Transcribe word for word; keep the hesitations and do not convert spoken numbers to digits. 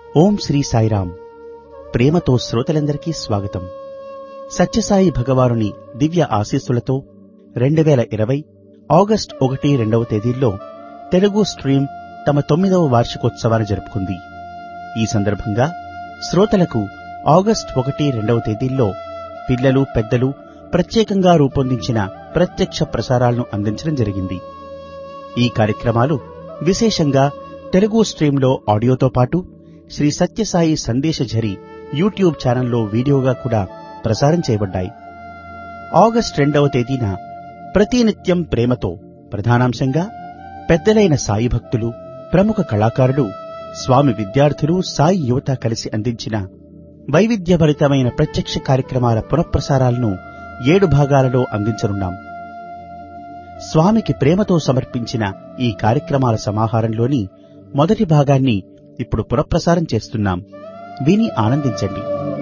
ఓం శ్రీ సాయిరాం. ప్రేమతో శ్రోతలందరికీ స్వాగతం. సత్యసాయి భగవానుని దివ్య ఆశీస్సులతో రెండు వేల ఇరవై ఆగస్టు ఒకటి రెండవ తేదీల్లో తెలుగు స్ట్రీమ్ తమ తొమ్మిదవ వార్షికోత్సవాన్ని జరుపుకుంది. ఈ సందర్భంగా శ్రోతలకు ఆగస్టు ఒకటి రెండవ తేదీల్లో పిల్లలు పెద్దలు ప్రత్యేకంగా రూపొందించిన ప్రత్యక్ష ప్రసారాలను అందించడం జరిగింది. ఈ కార్యక్రమాలు విశేషంగా తెలుగు స్ట్రీంలో ఆడియోతో పాటు శ్రీ సత్యసాయి సందేశఝరి యూట్యూబ్ ఛానల్లో వీడియోగా కూడా ప్రసారం చేయబడ్డాయి. ఆగస్టు రెండవ తేదీన ప్రతినిత్యం ప్రేమతో ప్రధానాంశంగా పెద్దలైన సాయి భక్తులు, ప్రముఖ కళాకారులు, స్వామి విద్యార్థులు, సాయి యువత కలిసి అందించిన వైవిధ్యభరితమైన ప్రత్యక్ష కార్యక్రమాల పునఃప్రసారాలను ఏడు భాగాలలో అందించనున్నాం. స్వామికి ప్రేమతో సమర్పించిన ఈ కార్యక్రమాల సమాహారంలోని మొదటి భాగాన్ని ఇప్పుడు పునఃప్రసారం చేస్తున్నాం. విని ఆనందించండి.